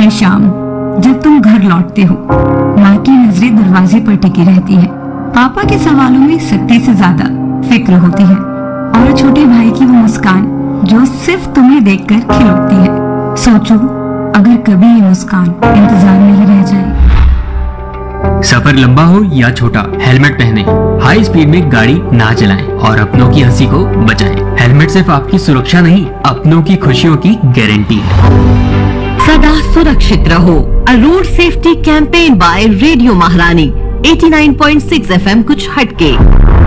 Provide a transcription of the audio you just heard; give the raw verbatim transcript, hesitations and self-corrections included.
हर शाम जब तुम घर लौटते हो, माँ की नजरें दरवाजे पर टिकी रहती है। पापा के सवालों में सत्य से ज्यादा फिक्र होती है, और छोटे भाई की वो मुस्कान जो सिर्फ तुम्हें देखकर खिल उठती है। सोचो, अगर कभी ये मुस्कान इंतजार में ही रह जाए। सफर लंबा हो या छोटा, हेलमेट पहने, हाई स्पीड में गाड़ी ना चलाएं और अपनों की हंसी को बचाएं। हेलमेट सिर्फ आपकी सुरक्षा नहीं, अपनों की खुशियों की गारंटी है। सदा सुरक्षित रहो। अ road safety campaign bye radio महारानी eighty nine point six F M कुछ हटके।